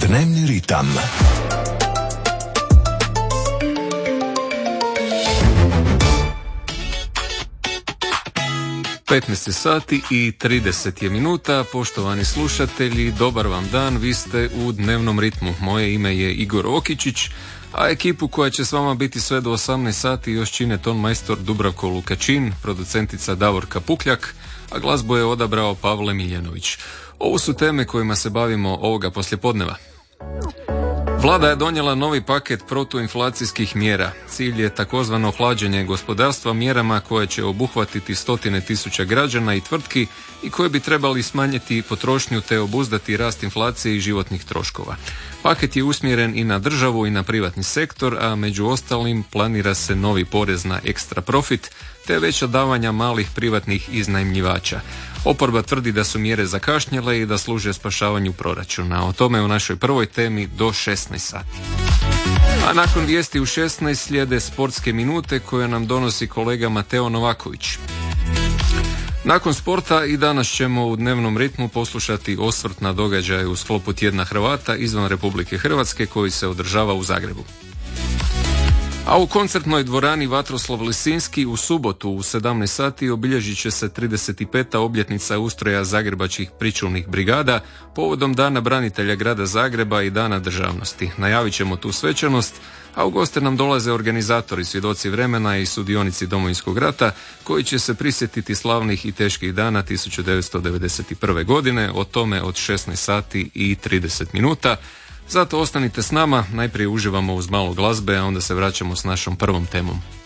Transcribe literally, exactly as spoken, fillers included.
Dnevni ritam. petnaest sati i trideset je minuta, poštovani slušatelji, dobar vam dan, vi ste u Dnevnom ritmu. Moje ime je Igor Okičić, a ekipu koja će s vama biti sve do osamnaest sati još čine ton majstor Dubravko Lukačin, producentica Davorka Pukljak, a glazbu je odabrao Pavle Miljanović. Ovo su teme kojima se bavimo ovoga poslijepodneva. Vlada je donijela novi paket protuinflacijskih mjera. Cilj je takozvano hlađenje gospodarstva mjerama koje će obuhvatiti stotine tisuća građana i tvrtki i koje bi trebali smanjiti potrošnju te obuzdati rast inflacije i životnih troškova. Paket je usmjeren i na državu i na privatni sektor, a među ostalim planira se novi porez na ekstra profit te veća davanja malih privatnih iznajmljivača. Oporba tvrdi da su mjere zakašnjele i da služe spašavanju proračuna. O tome u našoj prvoj temi do šesnaest sati. A nakon vijesti u šesnaest slijede sportske minute koje nam donosi kolega Mateo Novaković. Nakon sporta i danas ćemo u Dnevnom ritmu poslušati osvrt na događaje u sklopu Tjedna Hrvata izvan Republike Hrvatske koji se održava u Zagrebu. A u koncertnoj dvorani Vatroslav Lisinski u subotu u sedamnaest sati obilježit će se trideset peta obljetnica ustroja zagrebačkih pričuvnih brigada povodom Dana branitelja grada Zagreba i Dana državnosti. Najavit ćemo tu svečanost, a u goste nam dolaze organizatori, svjedoci vremena i sudionici Domovinskog rata koji će se prisjetiti slavnih i teških dana tisuću devetsto devedeset prve. godine, o tome od šesnaest sati i trideset minuta. Zato ostanite s nama, najprije uživamo uz malo glazbe, a onda se vraćamo s našom prvom temom.